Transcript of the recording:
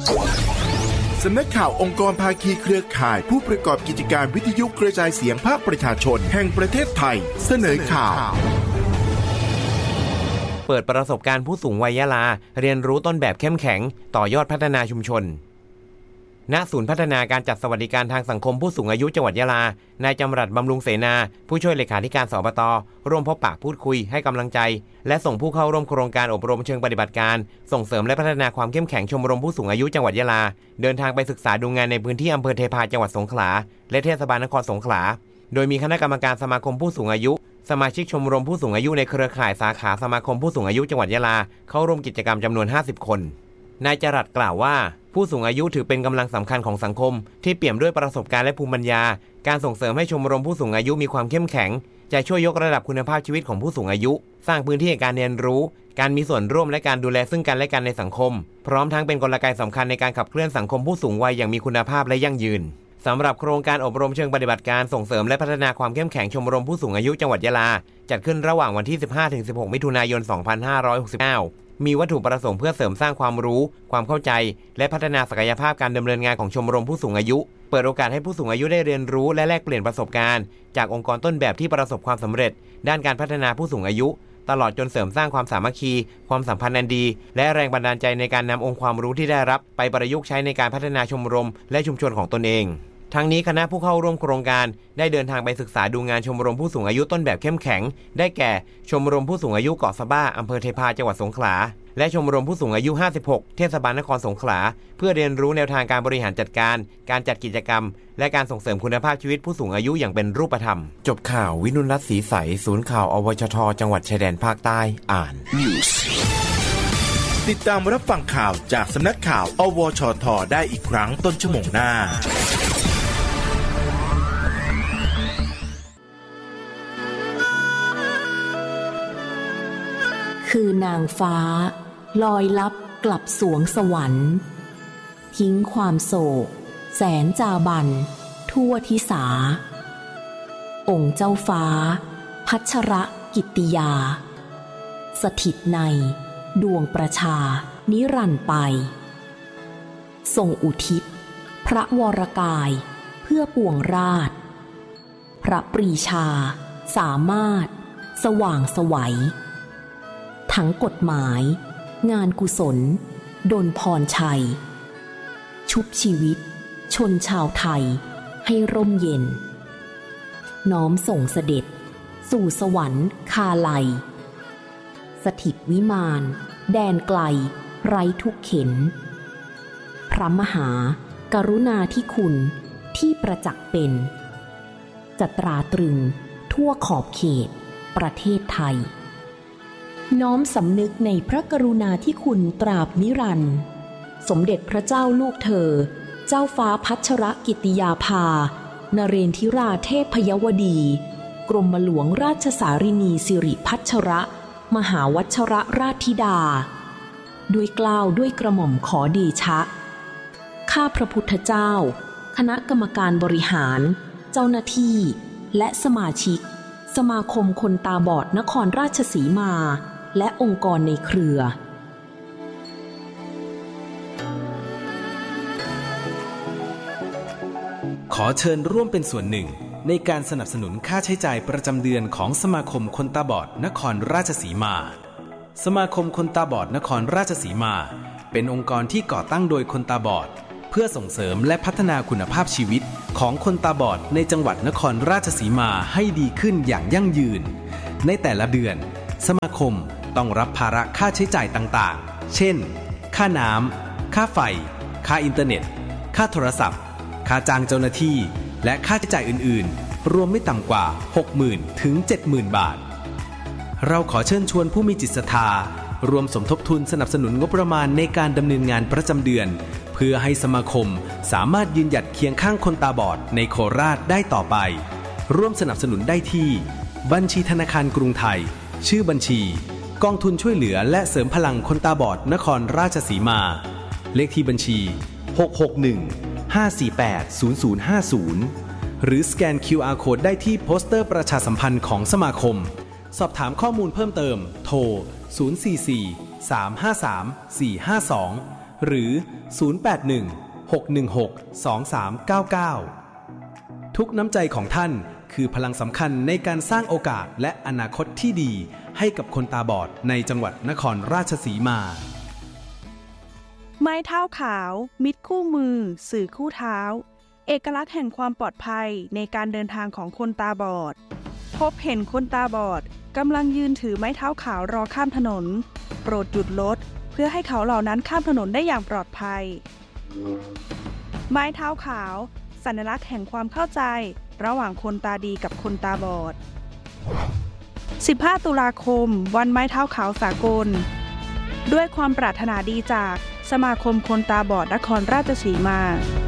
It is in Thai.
สำนักข่าวองค์กรภาคีเครือข่ายผู้ประกอบกิจการวิทยุกระจายเสียงภาคประชาชนแห่งประเทศไทยเสนอข่าวเปิดประสบการณ์ผู้สูงวัยยะลาเรียนรู้ต้นแบบเข้มแข็งต่อยอดพัฒนาชุมชนณศูนย์พัฒนาการจัดสวัสดิการทางสังคมผู้สูงอายุจังหวัดยะลานายจำรัดบำรุงเสนาผู้ช่วยเลขาธิการสบต.ร่วมพบปะพูดคุยให้กำลังใจและส่งผู้เข้าร่วมโครงการอบรมเชิงปฏิบัติการส่งเสริมและพัฒนาความเข้มแข็งชมรมผู้สูงอายุจังหวัดยะลาเดินทางไปศึกษาดูงานในพื้นที่อำเภอเทพาจังหวัดสงขลาและเทศบาลนครสงขลาโดยมีคณะกรรมการสมาคมผู้สูงอายุสมาชิกชมรมผู้สูงอายุในเครือข่ายสาขาสมาคมผู้สูงอายุจังหวัดยะลาเข้าร่วมกิจกรรมจำนวน50คนนายจรัสกล่าวว่าผู้สูงอายุถือเป็นกำลังสำคัญของสังคมที่เปี่ยมด้วยประสบการณ์และภูมิปัญญาการส่งเสริมให้ชมรมผู้สูงอายุมีความเข้มแข็งจะช่วยยกระดับคุณภาพชีวิตของผู้สูงอายุสร้างพื้นที่ให้การเรียนรู้การมีส่วนร่วมและการดูแลซึ่งกันและกันในสังคมพร้อมทั้งเป็นกลไกสำคัญในการขับเคลื่อนสังคมผู้สูงวัยอย่างมีคุณภาพและยั่งยืนสำหรับโครงการอบรมเชิงปฏิบัติการส่งเสริมและพัฒนาความเข้มแข็งชมรมผู้สูงอายุจังหวัดยะลาจัดขึ้นระหว่างวันที่ 15-16 มิถุนายน 2569มีวัตถุประสงค์เพื่อเสริมสร้างความรู้ความเข้าใจและพัฒนาศักยภาพการดำเนินงานของชมรมผู้สูงอายุเปิดโอกาสให้ผู้สูงอายุได้เรียนรู้และแลกเปลี่ยนประสบการณ์จากองค์กรต้นแบบที่ประสบความสำเร็จด้านการพัฒนาผู้สูงอายุตลอดจนเสริมสร้างความสามัคคีความสัมพันธ์อันดีและแรงบันดาลใจในการนำองค์ความรู้ที่ได้รับไปประยุกต์ใช้ในการพัฒนาชมรมและชุมชนของตนเองทั้งนี้คณะผู้เข้าร่วมโครงการได้เดินทางไปศึกษาดูงานชมรมผู้สูงอายุต้นแบบเข้มแข็งได้แก่ชมรมผู้สูงอายุเกาะสะบ้าอำเภอเทพาจังหวัดสงขลาและชมรมผู้สูงอายุ56เทศบาลนครสงขลาเพื่อเรียนรู้แนวทางการบริหารจัดการการจัดกิจกรรมและการส่งเสริมคุณภาพชีวิตผู้สูงอายุอย่างเป็นรูปธรรมจบข่าววินุรัตน์ศรีใสศูนย์ข่าวอวชทจังหวัดชายแดนภาคใต้อ่านติดตามรับฟังข่าวจากสำนักข่าวอวชทได้อีกครั้งต้นชั่วโมงหน้าคือนางฟ้าลอยลับกลับสวงสวรรค์ทิ้งความโศกแสนจาบันทั่วทิสาองค์เจ้าฟ้าพัชรกิตติยาสถิตในดวงประชานิรันดร์ไปทรงอุทิศพระวรกายเพื่อปวงราชพระปรีชาสามารถสว่างไสวทั้งกฎหมายงานกุศลดลพรชัยชุบชีวิตชนชาวไทยให้ร่มเย็นน้อมส่งเสด็จสู่สวรรค์คาลัยสถิตวิมานแดนไกลไร้ทุกเข็ญพระมหากรุณาธิคุณที่ประจักษ์เป็นจะตราตรึงทั่วขอบเขตประเทศไทยน้อมสำนึกในพระกรุณาธิคุณตราบนิรันดร์สมเด็จพระเจ้าลูกเธอเจ้าฟ้าพัชรกิติยาภานเรนทิราเทพยวดีกรมหลวงราชสารินีสิริพัชรมหาวัชรราชธิดาด้วยเกล้าด้วยกระหม่อมขอเดชะข้าพระพุทธเจ้าคณะกรรมการบริหารเจ้าหน้าที่และสมาชิกสมาคมคนตาบอดนครราชสีมาและองค์กรในเครือขอเชิญร่วมเป็นส่วนหนึ่งในการสนับสนุนค่าใช้จ่ายประจำเดือนของสมาคมคนตาบอดนครราชสีมาสมาคมคนตาบอดนครราชสีมาเป็นองค์กรที่ก่อตั้งโดยคนตาบอดเพื่อส่งเสริมและพัฒนาคุณภาพชีวิตของคนตาบอดในจังหวัดนครราชสีมาให้ดีขึ้นอย่างยั่งยืนในแต่ละเดือนสมาคมต้องรับภาระค่าใช้จ่ายต่างๆเช่นค่าน้ำค่าไฟค่าอินเทอร์เน็ตค่าโทรศัพท์ค่าจ้างเจ้าหน้าที่และค่าใช้จ่ายอื่นๆรวมไม่ต่ำกว่า 60,000 ถึง 70,000 บาทเราขอเชิญชวนผู้มีจิตศรัทธารวมสมทบทุนสนับสนุนงบประมาณในการดำเนินงานประจำเดือนเพื่อให้สมาคมสามารถยืนหยัดเคียงข้างคนตาบอดในโคราชได้ต่อไปร่วมสนับสนุนได้ที่บัญชีธนาคารกรุงไทยชื่อบัญชีกองทุนช่วยเหลือและเสริมพลังคนตาบอดนครราชสีมาเลขที่บัญชี661-548-0050หรือสแกน QR Code ได้ที่โปสเตอร์ประชาสัมพันธ์ของสมาคมสอบถามข้อมูลเพิ่มเติมโทร044-353-452 หรือ 081-616-2399 ทุกน้ำใจของท่านคือพลังสำคัญในการสร้างโอกาสและอนาคตที่ดีให้กับคนตาบอดในจังหวัดนครราชสีมาไม้เท้าขาวมิตรคู่มือสื่อคู่เท้าเอกลักษณ์แห่งความปลอดภัยในการเดินทางของคนตาบอดพบเห็นคนตาบอดกำลังยืนถือไม้เท้าขาวรอข้ามถนนโปรดหยุดรถเพื่อให้เขาเหล่านั้นข้ามถนนได้อย่างปลอดภัยไม้เท้าขาวสัญลักษณ์แห่งความเข้าใจระหว่างคนตาดีกับคนตาบอด15 ตุลาคมวันไม้เท้าขาวสากลด้วยความปรารถนาดีจากสมาคมคนตาบอดนครราชสีมา